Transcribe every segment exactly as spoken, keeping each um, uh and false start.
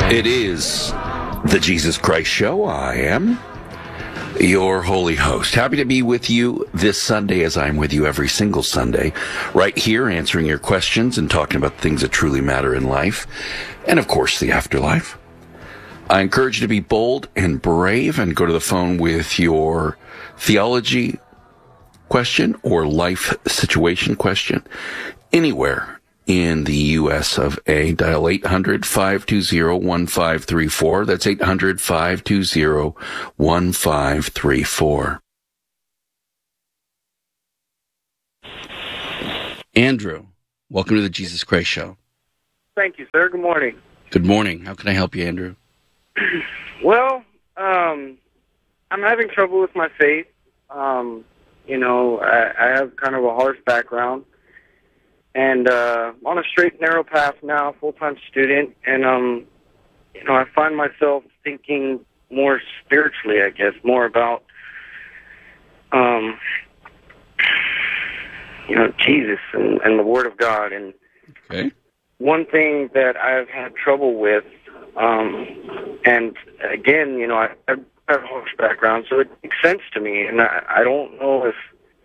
It is the Jesus Christ Show. I am your holy host. Happy to be with you this Sunday, as I'm with you every single Sunday, right here answering your questions and talking about things that truly matter in life, and of course the afterlife. I encourage you to be bold and brave and go to the phone with your theology question or life situation question anywhere in the U S of A. Dial eight hundred, five two zero, one five three four. That's eight hundred, five two zero, one five three four. Andrew, welcome to the Jesus Christ Show. Thank you, sir. Good morning. Good morning. How can I help you, Andrew? Well, um, I'm having trouble with my faith. Um, you know, I, I have kind of a harsh background. And uh, I'm on a straight and narrow path now, full-time student, and um, you know, I find myself thinking more spiritually, I guess, more about, um, you know, Jesus and, and the Word of God. And okay. One thing that I've had trouble with, um, and again, you know, I, I have a harsh background, so it makes sense to me, and I, I don't know if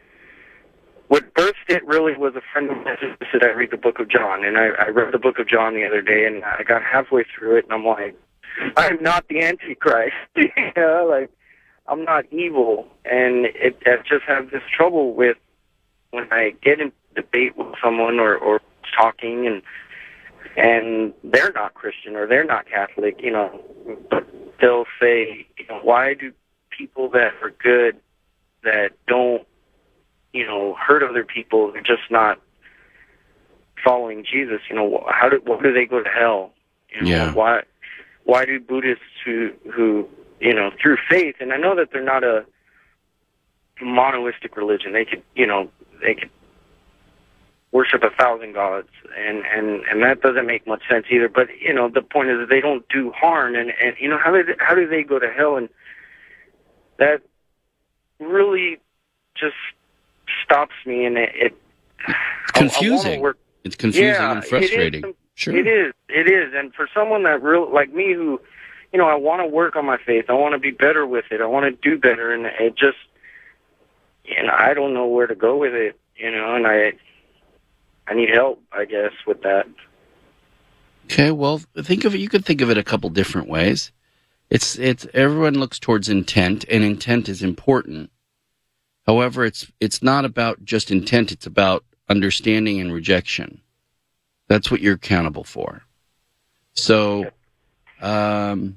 what birthed it really was a friend of mine who said I read the book of John, and I, I read the book of John the other day, and I got halfway through it, and I'm like, I'm not the Antichrist, you know, like, I'm not evil, and it, I just have this trouble with when I get in debate with someone or, or talking, and and they're not Christian or they're not Catholic, you know, but they'll say, you know, why do people that are good, that don't, you know, hurt other people, they're just not following Jesus, you know, how do, why do they go to hell? You know, yeah. Why, why do Buddhists who, who, you know, through faith, and I know that they're not a monoistic religion, they could, you know, they could worship a thousand gods, and, and, and that doesn't make much sense either, but, you know, the point is that they don't do harm, and, and you know, how do they, how do they go to hell? And that really just stops me, and it, it confusing. I, I work, it's confusing yeah, and frustrating. It is, sure, it is. It is, and for someone that real like me, who, you know, I want to work on my faith. I want to be better with it. I want to do better, and it just, you know, I don't know where to go with it. You know, and I, I need help, I guess, with that. Okay, well, think of it. You could think of it a couple different ways. It's it's everyone looks towards intent, and intent is important. However, it's it's not about just intent, it's about understanding and rejection. That's what you're accountable for. So, um,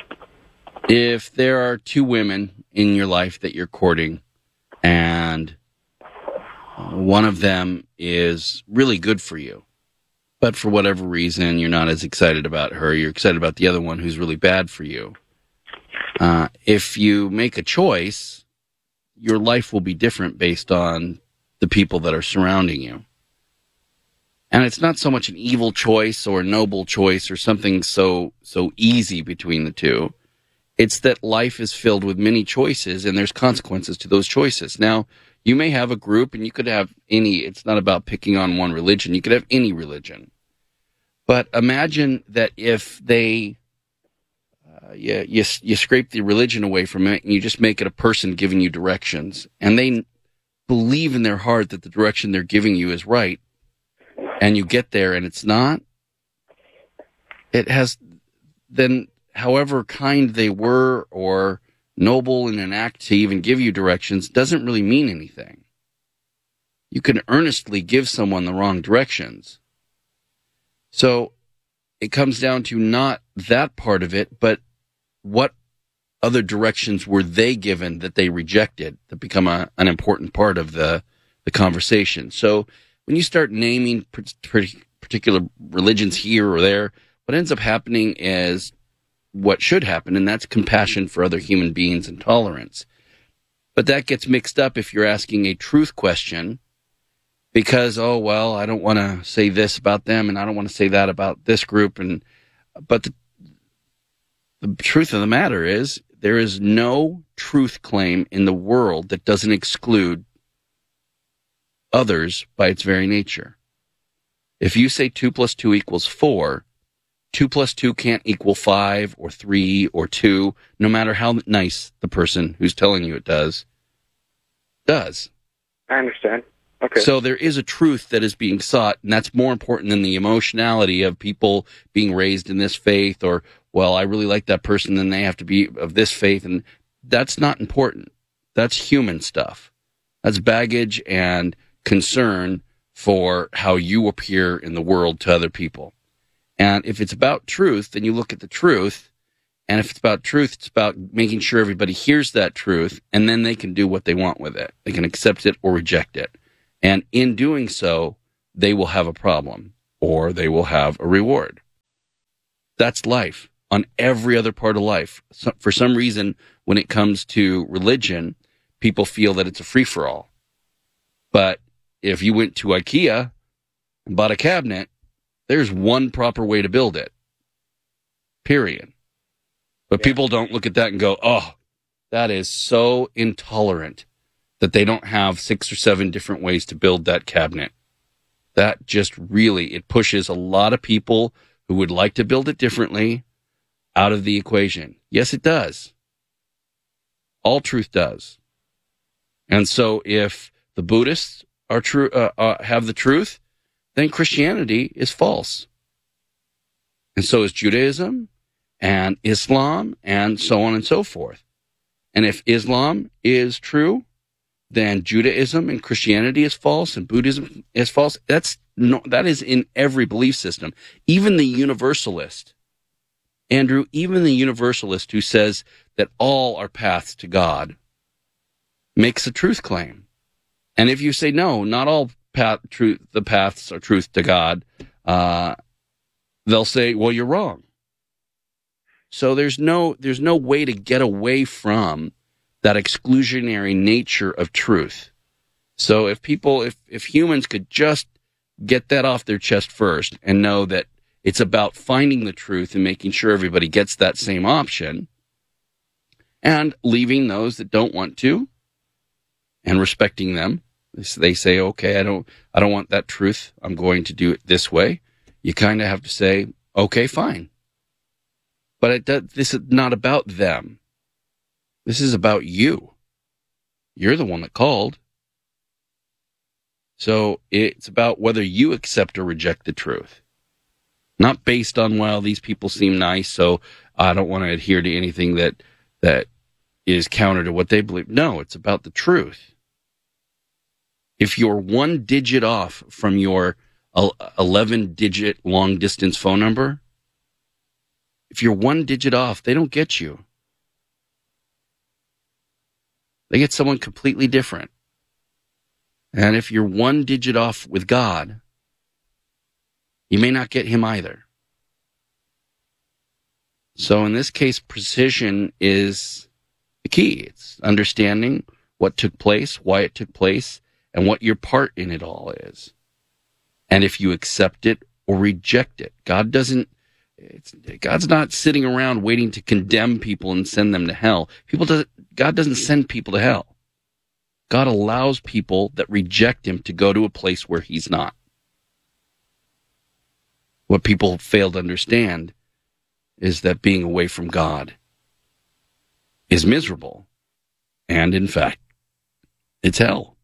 if there are two women in your life that you're courting, and one of them is really good for you, but for whatever reason you're not as excited about her, you're excited about the other one who's really bad for you. Uh, if you make a choice, your life will be different based on the people that are surrounding you. And it's not so much an evil choice or a noble choice or something so so easy between the two. It's that life is filled with many choices, and there's consequences to those choices. Now, you may have a group, and you could have any, it's not about picking on one religion, you could have any religion. But imagine that if they Uh, you, you you scrape the religion away from it, and you just make it a person giving you directions, and they believe in their heart that the direction they're giving you is right, and you get there and it's not. It has then, however kind they were or noble in an act to even give you directions, doesn't really mean anything. You can earnestly give someone the wrong directions. So it comes down to not that part of it, but what other directions were they given that they rejected that become a, an important part of the, the conversation. So when you start naming particular religions here or there, what ends up happening is what should happen, and that's compassion for other human beings and tolerance. But that gets mixed up if you're asking a truth question because, oh, well, I don't want to say this about them, and I don't want to say that about this group. And but the, the truth of the matter is there is no truth claim in the world that doesn't exclude others by its very nature. If you say two plus two equals four, two plus two can't equal five or three or two, no matter how nice the person who's telling you it does, does. I understand. Okay. So there is a truth that is being sought, and that's more important than the emotionality of people being raised in this faith, or, well, I really like that person, then they have to be of this faith, and that's not important. That's human stuff. That's baggage and concern for how you appear in the world to other people. And if it's about truth, then you look at the truth. And if it's about truth, it's about making sure everybody hears that truth, and then they can do what they want with it. They can accept it or reject it. And in doing so, they will have a problem, or they will have a reward. That's life on every other part of life. So for some reason, when it comes to religion, people feel that it's a free-for-all. But if you went to IKEA and bought a cabinet, there's one proper way to build it. Period. But yeah. People don't look at that and go, oh, that is so intolerant that they don't have six or seven different ways to build that cabinet. That just really, it pushes a lot of people who would like to build it differently out of the equation. Yes, it does. All truth does. And so if the Buddhists are true, uh, uh, have the truth, then Christianity is false. And so is Judaism and Islam and so on and so forth. And if Islam is true, then Judaism and Christianity is false and Buddhism is false. That's no, that is in every belief system. Even the universalist, Andrew, even the universalist who says that all are paths to God makes a truth claim. And if you say, no, not all path, truth, the paths are truth to God, uh, they'll say, well, you're wrong. So there's no, there's no way to get away from that exclusionary nature of truth. So if people, if, if humans could just get that off their chest first and know that it's about finding the truth and making sure everybody gets that same option, and leaving those that don't want to and respecting them. They say, okay, I don't, I don't want that truth. I'm going to do it this way. You kind of have to say, okay, fine. But it does, this is not about them. This is about you. You're the one that called. So it's about whether you accept or reject the truth. Not based on, well, these people seem nice, so I don't want to adhere to anything that that is counter to what they believe. No, it's about the truth. If you're one digit off from your eleven-digit long-distance phone number, if you're one digit off, they don't get you. They get someone completely different. And if you're one digit off with God, you may not get him either. So in this case, precision is the key. It's understanding what took place, why it took place, and what your part in it all is. And if you accept it or reject it. God doesn't, it's, God's not sitting around waiting to condemn people and send them to hell. People doesn't, God doesn't send people to hell. God allows people that reject him to go to a place where he's not. What people fail to understand is that being away from God is miserable. And in fact, it's hell.